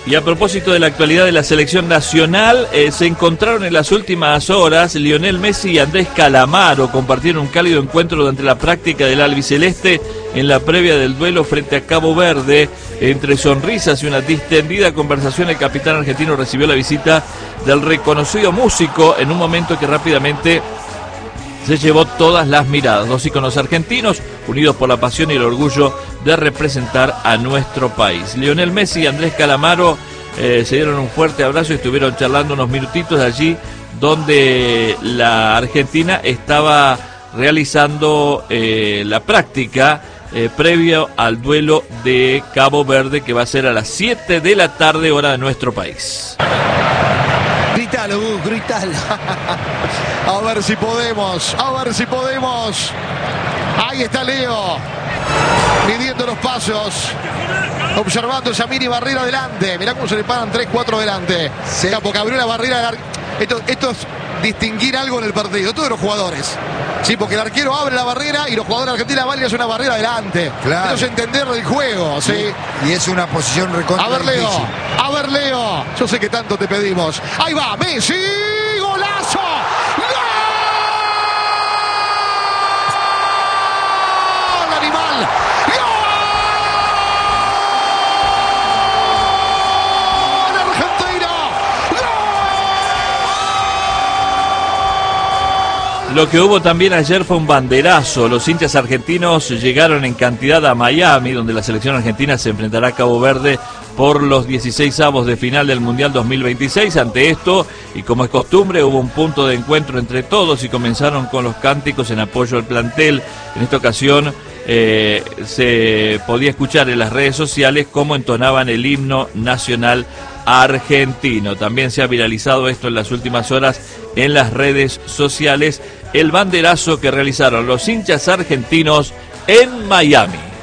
Y a propósito de la actualidad de la selección nacional, se encontraron en las últimas horas Lionel Messi y Andrés Calamaro. Compartieron un cálido encuentro durante la práctica del albiceleste en la previa del duelo frente a Cabo Verde. Entre sonrisas y una distendida conversación, el capitán argentino recibió la visita del reconocido músico en un momento que rápidamente se llevó todas las miradas. Dos íconos argentinos unidos por la pasión y el orgullo de representar a nuestro país. Lionel Messi y Andrés Calamaro se dieron un fuerte abrazo y estuvieron charlando unos minutitos allí donde la Argentina estaba realizando la práctica previo al duelo de Cabo Verde, que va a ser a las 7 de la tarde, hora de nuestro país. Gritalo, gritalo. A ver si podemos, a ver si podemos. Ahí está Leo, midiendo los pasos, observando esa mini barrera adelante. Mirá cómo se le paran 3-4 delante. Sí. Porque abrió la barrera. Esto es distinguir algo en el partido, todos los jugadores. Sí, porque el arquero abre la barrera y los jugadores de Argentina van y hacen una barrera adelante. Claro. Eso es entender el juego, ¿sí? Y es una posición recontra difícil. A ver, Leo. Yo sé que tanto te pedimos. Ahí va, Messi. ¡Golazo! ¡Gol! ¡Animal! ¡Gol! ¡Argentina! ¡Gol! Lo que hubo también ayer fue un banderazo. Los hinchas argentinos llegaron en cantidad a Miami, donde la selección argentina se enfrentará a Cabo Verde por los 16avos de final del Mundial 2026. Ante esto, y como es costumbre, hubo un punto de encuentro entre todos y comenzaron con los cánticos en apoyo al plantel. En esta ocasión se podía escuchar en las redes sociales cómo entonaban el himno nacional argentino. También se ha viralizado esto en las últimas horas en las redes sociales, el banderazo que realizaron los hinchas argentinos en Miami.